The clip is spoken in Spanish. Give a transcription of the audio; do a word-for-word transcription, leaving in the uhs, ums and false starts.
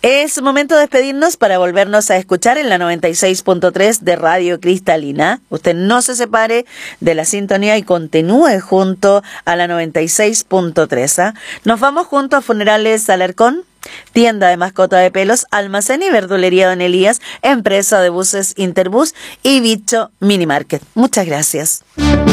Es momento de despedirnos para volvernos a escuchar en la noventa y seis punto tres de Radio Cristalina. Usted no se separe de la sintonía y continúe junto a la noventa y seis punto tres. ¿eh? Nos vamos junto a Funerales Alarcón, tienda de mascota de pelos, almacén y verdulería Don Elías, empresa de buses Interbus y Bicho Mini Market. Muchas gracias.